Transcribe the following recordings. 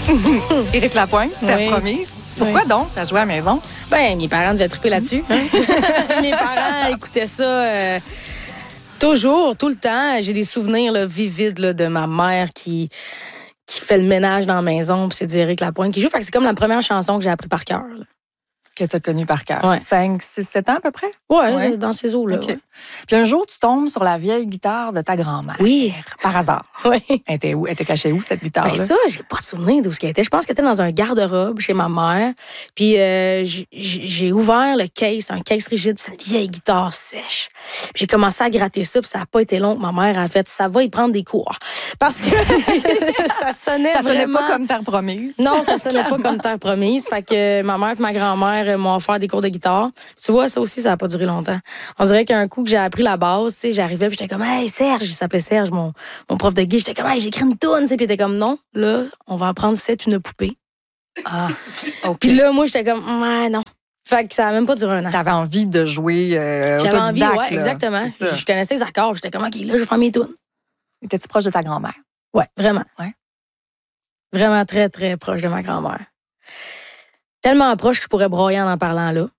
Éric Lapointe, Terre Oui. promise. Pourquoi donc ça jouait à la maison? Ben, mes parents devaient triper là-dessus. Hein? Mes parents écoutaient ça toujours, tout le temps. J'ai des souvenirs là, vivides là, de ma mère qui fait le ménage dans la maison, puis c'est du Éric Lapointe qui joue. Fait que c'est comme la première chanson que j'ai appris par cœur. Là. Que tu as connu par cœur. Ouais. 5, 6, 7 ans à peu près? Ouais, Ouais. dans ces eaux-là. OK. Ouais. Puis un jour, tu tombes sur la vieille guitare de ta grand-mère. Oui. Par hasard. Ouais. Elle était où? Elle était cachée où, cette guitare-là? Ben ça, j'ai pas de souvenir d'où ce qu'elle était. Je pense qu'elle était dans un garde-robe chez ma mère. Puis j'ai ouvert le case, un case rigide, puis c'est une vieille guitare sèche. Puis j'ai commencé à gratter ça, puis ça a pas été long. Ma mère a fait, ça va y prendre des cours. Parce que ça sonnait Ça sonnait vraiment... pas comme Terre promise. Non, ça sonnait pas comme Terre promise. Fait que ma mère et ma grand-mère m'ont offert des cours de guitare. Tu vois, ça aussi, ça a pas duré longtemps. On dirait qu'un coup que j'ai appris la base, tu sais, j'arrivais puis j'étais comme, hey, Serge, il s'appelait Serge, mon prof de guitare. J'étais comme, hey, j'ai écrit une toune, tu sais, puis il était comme, non, là, on va apprendre c'est une poupée. Ah, OK. Puis là, moi, j'étais comme, ouais, non. Fait que ça a même pas duré un an. T'avais envie de jouer J'avais envie, autodidacte, ouais, là. exactement. C'est ça. Je connaissais les accords. J'étais comme, OK, là, je vais faire mes tounes. Étais-tu proche de ta grand-mère? Ouais, vraiment. Ouais. Vraiment très, très proche de ma grand-mère. Tellement proche que je pourrais broyer en parlant là.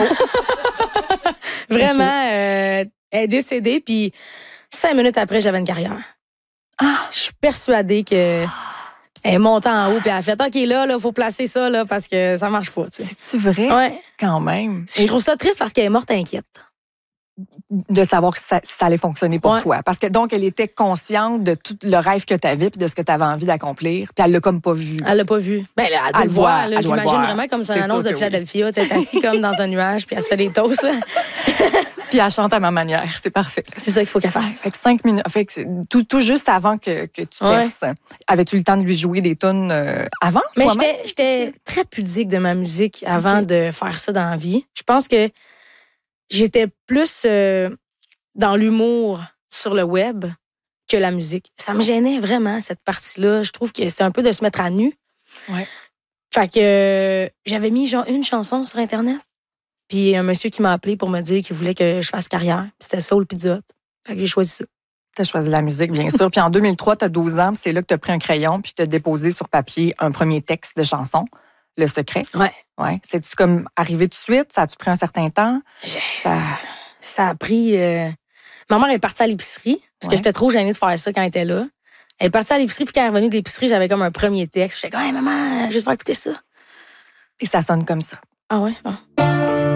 Vraiment, elle est décédée, puis 5 minutes après, j'avais une carrière. Ah! Je suis persuadée que elle est montée en haut, puis elle a fait, OK, là, faut placer ça, là, parce que ça marche pas, tu sais. C'est-tu vrai? Ouais. Quand même. Je trouve ça triste parce qu'elle est morte inquiète. De savoir que ça allait fonctionner pour Ouais. toi. Parce que donc, elle était consciente de tout le rêve que tu avais puis de ce que tu avais envie d'accomplir. Puis elle l'a comme pas vu. Elle l'a pas vu. Ben, là, elle doit Elle le voir. voit, Là, elle doit le j'imagine voir. vraiment comme sur C'est l'annonce sûr de que Philadelphia. Tu sais, elle est assise comme dans un nuage, puis elle se fait des toasts. Là. Puis elle chante à ma manière. C'est parfait. C'est ça qu'il faut qu'elle fasse. Fait que 5 minutes. Fait que c'est tout juste avant que tu Ouais. perces. Avais-tu le temps de lui jouer des tunes avant? Mais toi-même? j'étais très pudique de ma musique avant de faire ça dans la vie. Je pense que j'étais plus dans l'humour sur le web que la musique. Ça me gênait vraiment, cette partie-là. Je trouve que c'était un peu de se mettre à nu. Ouais. Fait que j'avais mis genre une chanson sur Internet. Puis un monsieur qui m'a appelé pour me dire qu'il voulait que je fasse carrière. Puis c'était Soul Pizza Hut. Fait que j'ai choisi ça. Tu as choisi la musique, bien sûr. Puis en 2003, tu as 12 ans. Puis c'est là que tu as pris un crayon puis tu as déposé sur papier un premier texte de chanson, Le Secret. Ouais. Ouais. C'est-tu comme arrivé tout de suite? Ça a-tu pris un certain temps? Ça a pris... Ma mère est partie à l'épicerie, parce que Ouais. j'étais trop gênée de faire ça quand elle était là. Elle est partie à l'épicerie, puis quand elle est revenue de l'épicerie, j'avais comme un premier texte. J'étais comme, hey, maman, je vais te faire écouter ça. Et ça sonne comme ça. Ah ouais? Bon.